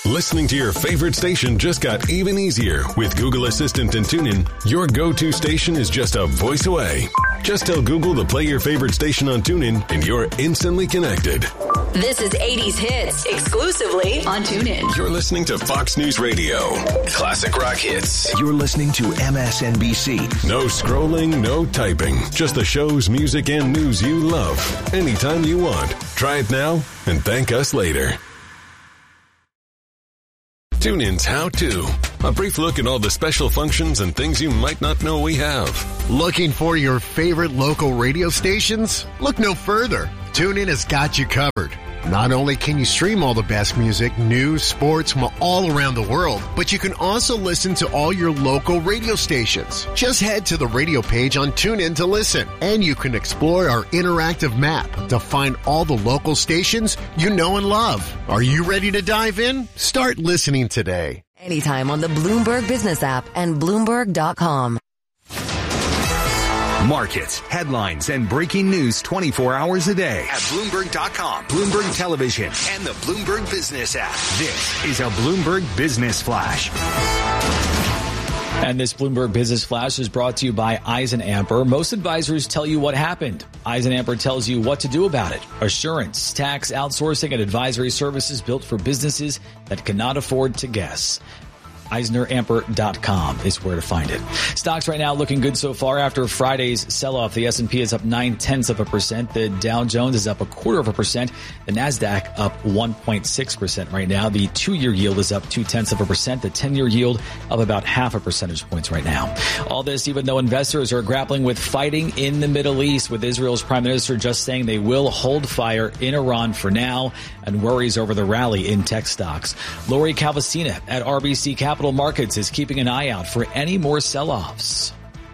Listening to your favorite station just got even easier with Google Assistant and TuneIn. Your go-to station is just a voice away. Just tell Google to play your favorite station on TuneIn and you're instantly connected. This is 80s Hits, exclusively on TuneIn. You're listening to Fox News Radio. Classic rock hits. You're listening to MSNBC. No scrolling, no typing. Just the shows, music, and news you love. Anytime you want. Try it now and thank us later. TuneIn's How To. A brief look at all the special functions and things you might not know we have. Looking for your favorite local radio stations? Look no further. TuneIn has got you covered. Not only can you stream all the best music, news, sports from all around the world, but you can also listen to all your local radio stations. Just head to the radio page on TuneIn to listen, and you can explore our interactive map to find all the local stations you know and love. Are you ready to dive in? Start listening today. Anytime on the Bloomberg Business app and Bloomberg.com. Markets, headlines, and breaking news 24 hours a day at Bloomberg.com, Bloomberg Television, and the Bloomberg Business app. This is a Bloomberg Business Flash. And this Bloomberg Business Flash is brought to you by Eisenamper. Most advisors tell you what happened. Eisenamper tells you what to do about it. Assurance, tax, outsourcing, and advisory services built for businesses that cannot afford to guess. EisnerAmper.com is where to find it. Stocks right now looking good so far after Friday's sell-off. The S&P is up 0.9%. The Dow Jones is up 0.25%. The NASDAQ up 1.6% right now. The 2-year yield is up 0.2%. The 10-year yield up about 0.5 percentage points right now. All this even though investors are grappling with fighting in the Middle East, with Israel's prime minister just saying they will hold fire in Iran for now, and worries over the rally in tech stocks. Lori Calvasina at RBC Capital Markets is keeping an eye out for any more sell-offs.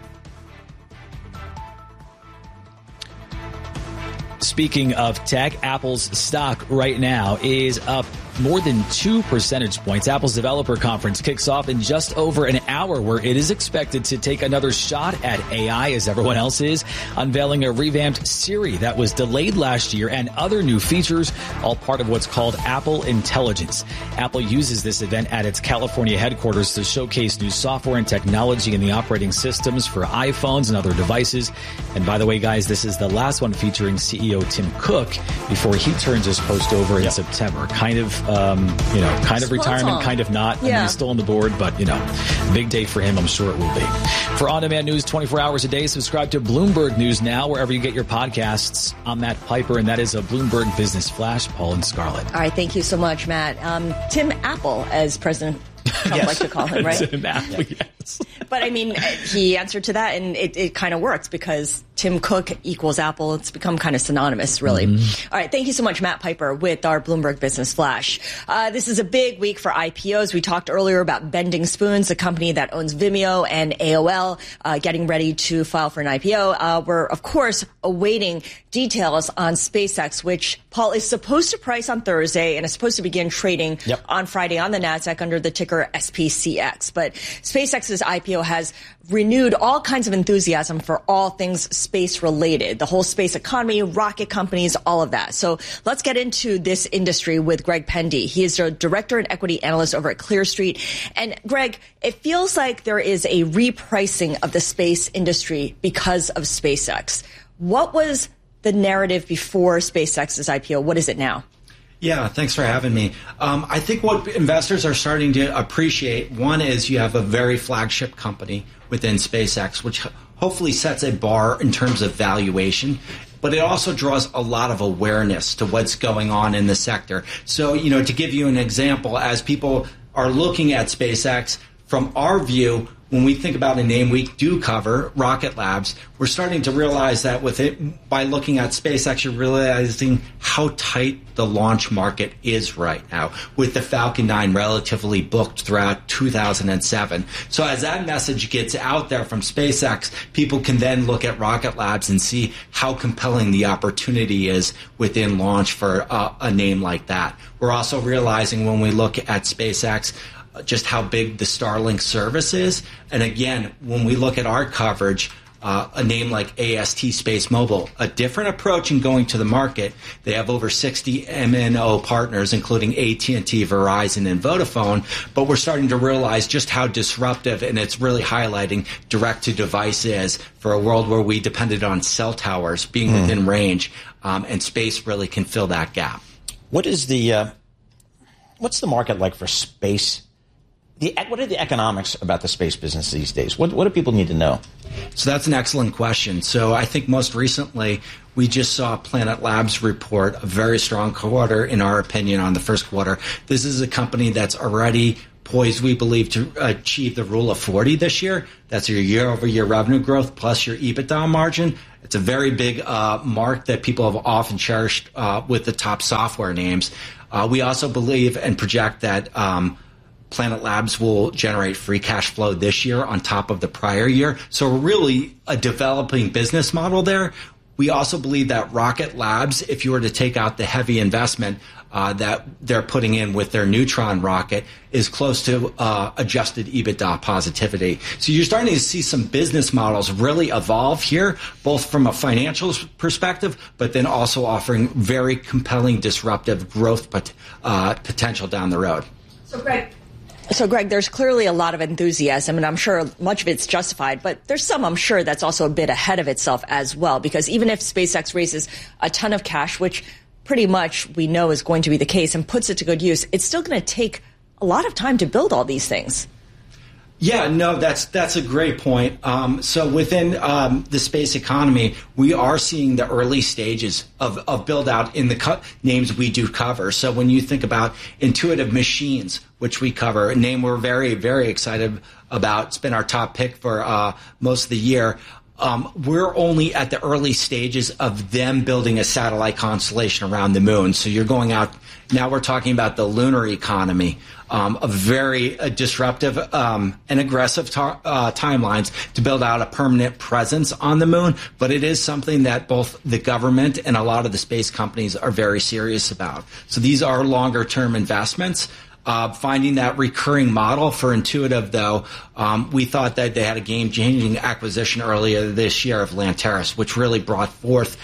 Speaking of tech, Apple's stock right now is up more than 2 percentage points. Apple's developer conference kicks off in just over an hour, where it is expected to take another shot at AI, as everyone else is, unveiling a revamped Siri that was delayed last year and other new features, all part of what's called Apple Intelligence. Apple uses this event at its California headquarters to showcase new software and technology in the operating systems for iPhones and other devices. And by the way, guys, this is the last one featuring CEO Tim Cook before he turns his post over in September. Kind of retirement, kind of not. I mean, he's still on the board, but, big day for him. I'm sure it will be. For on-demand news 24 hours a day, subscribe to Bloomberg News Now, wherever you get your podcasts. I'm Matt Piper, and that is a Bloomberg Business Flash. Paul and Scarlett. All right. Thank you so much, Matt. Tim Apple, as President Trump like to call him, right? Tim Apple, yes. But, I mean, he answered to that, and it kind of works because Tim Cook equals Apple. It's become kind of synonymous, really. All right. Thank you so much, Matt Piper, with our Bloomberg Business Flash. This is a big week for IPOs. We talked earlier about Bending Spoons, the company that owns Vimeo and AOL, getting ready to file for an IPO. We're, of course, awaiting details on SpaceX, which, Paul, is supposed to price on Thursday and is supposed to begin trading on Friday on the NASDAQ under the ticker SPCX. But SpaceX's IPO has renewed all kinds of enthusiasm for all things space related, the whole space economy, rocket companies, all of that. So let's get into this industry with Greg Pendy. He is a director and equity analyst over at Clear Street. And Greg, it feels like there is a repricing of the space industry because of SpaceX. What was the narrative before SpaceX's IPO? What is it now? Yeah, thanks for having me. I think what investors are starting to appreciate, one is you have a very flagship company within SpaceX, which hopefully sets a bar in terms of valuation, but it also draws a lot of awareness to what's going on in the sector. So, to give you an example, as people are looking at SpaceX, from our view, when we think about a name we do cover, Rocket Labs, we're starting to realize that with it, by looking at SpaceX, you're realizing how tight the launch market is right now, with the Falcon 9 relatively booked throughout 2007. So as that message gets out there from SpaceX, people can then look at Rocket Labs and see how compelling the opportunity is within launch for a name like that. We're also realizing when we look at SpaceX, just how big the Starlink service is. And again, when we look at our coverage, a name like AST Space Mobile, a different approach in going to the market. They have over 60 MNO partners, including AT&T, Verizon, and Vodafone, but we're starting to realize just how disruptive, and it's really highlighting direct-to-device is for a world where we depended on cell towers being within range, and space really can fill that gap. What's the market like for space? What are the economics about the space business these days? What do people need to know? So that's an excellent question. So I think most recently we just saw Planet Labs report a very strong quarter, in our opinion, on the first quarter. This is a company that's already poised, we believe, to achieve the Rule of 40 this year. That's your year-over-year revenue growth plus your EBITDA margin. It's a very big mark that people have often cherished with the top software names. We also believe and project that Planet Labs will generate free cash flow this year on top of the prior year. So really a developing business model there. We also believe that Rocket Labs, if you were to take out the heavy investment that they're putting in with their Neutron rocket, is close to adjusted EBITDA positivity. So you're starting to see some business models really evolve here, both from a financial perspective, but then also offering very compelling disruptive growth potential down the road. So, Greg, there's clearly a lot of enthusiasm, and I'm sure much of it's justified, but there's some, I'm sure, that's also a bit ahead of itself as well, because even if SpaceX raises a ton of cash, which pretty much we know is going to be the case, and puts it to good use, it's still going to take a lot of time to build all these things. Yeah, no, that's a great point. So within the space economy, we are seeing the early stages of build out in the names we do cover. So when you think about Intuitive Machines, which we cover, a name we're very, very excited about, it's been our top pick for most of the year. We're only at the early stages of them building a satellite constellation around the moon. So you're going out, now we're talking about the lunar economy, a very disruptive and aggressive timelines to build out a permanent presence on the moon. But it is something that both the government and a lot of the space companies are very serious about. So these are longer term investments. Finding that recurring model for Intuitive, though, we thought that they had a game-changing acquisition earlier this year of Lanteris, which really brought forth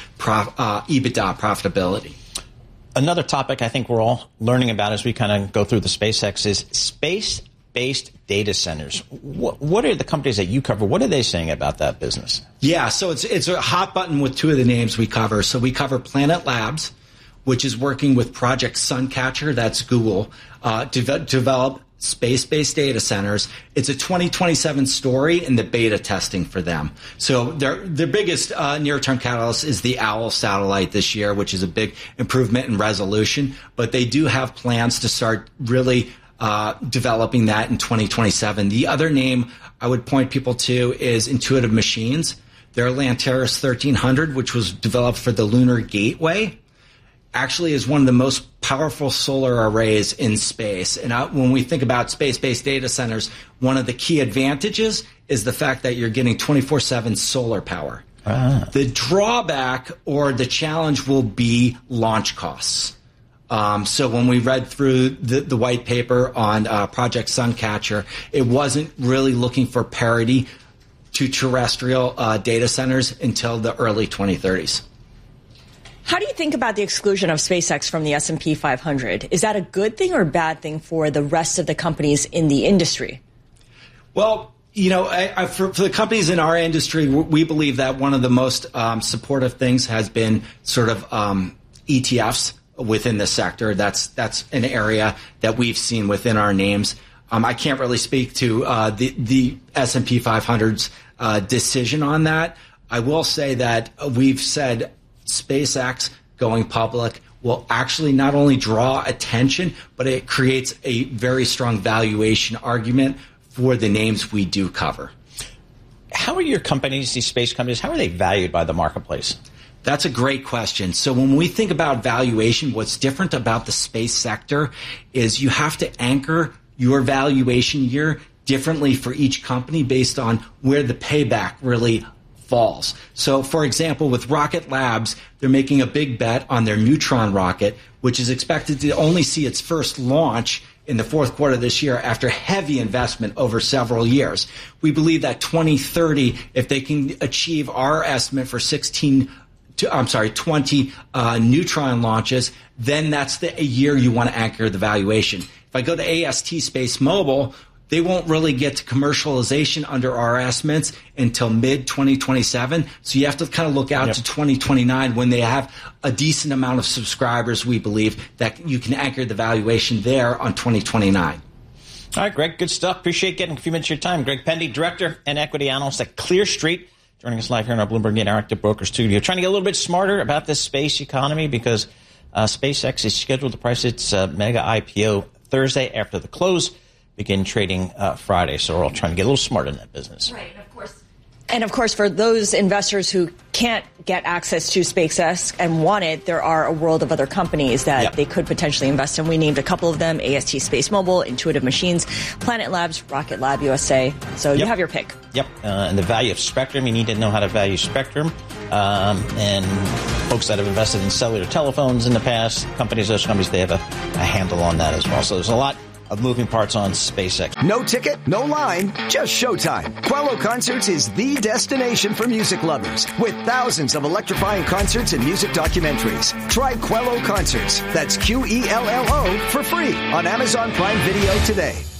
EBITDA profitability. Another topic I think we're all learning about as we kind of go through the SpaceX is space-based data centers. What are the companies that you cover? What are they saying about that business? Yeah, so it's a hot button with two of the names we cover. So we cover Planet Labs, which is working with Project Suncatcher, that's Google, to develop space-based data centers. It's a 2027 story in the beta testing for them. So their biggest near-term catalyst is the OWL satellite this year, which is a big improvement in resolution. But they do have plans to start really developing that in 2027. The other name I would point people to is Intuitive Machines. Their Lanteris 1300, which was developed for the Lunar Gateway, actually is one of the most powerful solar arrays in space. And when we think about space-based data centers, one of the key advantages is the fact that you're getting 24/7 solar power. The drawback or the challenge will be launch costs. So when we read through the white paper on Project Suncatcher, it wasn't really looking for parity to terrestrial data centers until the early 2030s. How do you think about the exclusion of SpaceX from the S&P 500? Is that a good thing or a bad thing for the rest of the companies in the industry? Well, you know, for the companies in our industry, we believe that one of the most supportive things has been sort of ETFs within the sector. That's an area that we've seen within our names. I can't really speak to the S&P 500's decision on that. I will say that we've said SpaceX going public will actually not only draw attention, but it creates a very strong valuation argument for the names we do cover. How are your companies, these space companies, how are they valued by the marketplace? That's a great question. So when we think about valuation, what's different about the space sector is you have to anchor your valuation year differently for each company based on where the payback really falls. So, for example, with Rocket Labs, they're making a big bet on their Neutron rocket, which is expected to only see its first launch in the fourth quarter of this year after heavy investment over several years. We believe that 2030, if they can achieve our estimate for 20 Neutron launches, then that's the year you want to anchor the valuation. If I go to AST Space Mobile, they won't really get to commercialization under our estimates until mid-2027. So you have to kind of look out to 2029 when they have a decent amount of subscribers, we believe, that you can anchor the valuation there on 2029. All right, Greg, good stuff. Appreciate getting a few minutes of your time. Greg Pendy, Director and Equity Analyst at Clear Street, joining us live here in our Bloomberg Interactive Broker studio. Trying to get a little bit smarter about this space economy because SpaceX is scheduled to price its mega IPO Thursday after the close, begin trading Friday. So we're all trying to get a little smarter in that business. Right, and of course, for those investors who can't get access to SpaceX and want it, there are a world of other companies that they could potentially invest in. We named a couple of them: AST Space Mobile, Intuitive Machines, Planet Labs, Rocket Lab USA. So you have your pick. And the value of Spectrum, you need to know how to value Spectrum. And folks that have invested in cellular telephones in the past, those companies, they have a handle on that as well. So there's a lot of moving parts on SpaceX. No ticket, no line, just showtime. Quello Concerts is the destination for music lovers with thousands of electrifying concerts and music documentaries. Try Quello Concerts. That's QELLO for free on Amazon Prime Video today.